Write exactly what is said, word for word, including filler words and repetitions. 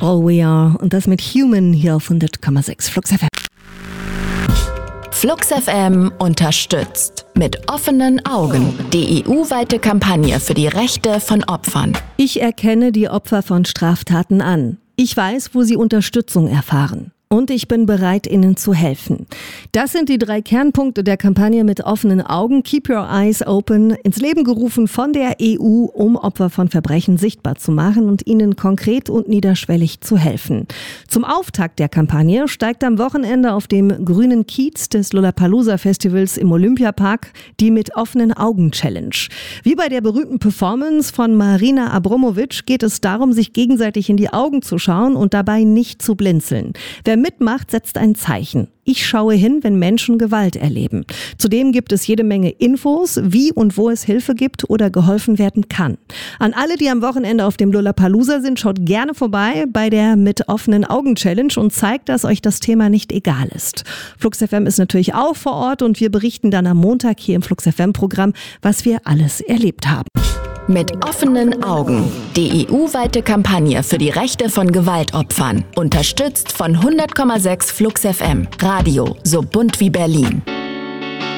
All We Are und das mit Human hier auf hundert Komma sechs Flux F M. Flux F M unterstützt mit offenen Augen die E U-weite Kampagne für die Rechte von Opfern. Ich erkenne die Opfer von Straftaten an. Ich weiß, wo sie Unterstützung erfahren. Und ich bin bereit, ihnen zu helfen. Das sind die drei Kernpunkte der Kampagne mit offenen Augen, Keep Your Eyes Open, ins Leben gerufen von der E U, um Opfer von Verbrechen sichtbar zu machen und ihnen konkret und niederschwellig zu helfen. Zum Auftakt der Kampagne steigt am Wochenende auf dem grünen Kiez des Lollapalooza Festivals im Olympiapark die Mit offenen Augen Challenge. Wie bei der berühmten Performance von Marina Abramovic geht es darum, sich gegenseitig in die Augen zu schauen und dabei nicht zu blinzeln. Wer mitmacht, setzt ein Zeichen. Ich schaue hin, wenn Menschen Gewalt erleben. Zudem gibt es jede Menge Infos, wie und wo es Hilfe gibt oder geholfen werden kann. An alle, die am Wochenende auf dem Lollapalooza sind, schaut gerne vorbei bei der Mit offenen Augen Challenge und zeigt, dass euch das Thema nicht egal ist. Flux F M ist natürlich auch vor Ort und wir berichten dann am Montag hier im Flux F M-Programm, was wir alles erlebt haben. Mit offenen Augen. Die E U-weite Kampagne für die Rechte von Gewaltopfern. Unterstützt von hundert Komma sechs Flux F M. Radio so bunt wie Berlin.